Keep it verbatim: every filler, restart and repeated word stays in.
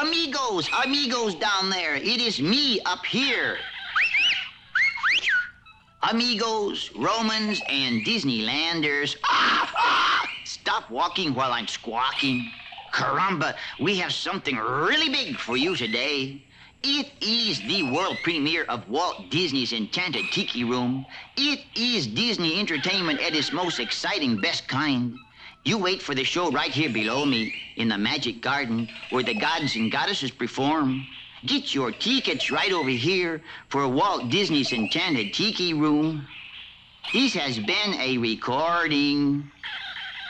amigos, amigos down there. It is me up here. Amigos, Romans, and Disneylanders. Ah, ah! Stop walking while I'm squawking. Caramba, we have something really big for you today. It is the world premiere of Walt Disney's Enchanted Tiki Room. It is Disney entertainment at its most exciting, best kind. You wait for the show right here below me in the Magic Garden where the gods and goddesses perform. Get your tickets right over here for Walt Disney's Enchanted Tiki Room. This has been a recording.